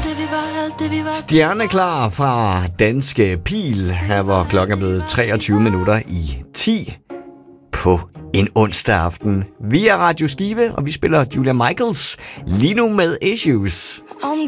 Stjerneklar fra Danske Pil. Her var klokken blevet 23 minutter i 10 på en onsdag aften. Vi er Radio Skive, og vi spiller Julia Michaels lige nu med Issues. I'm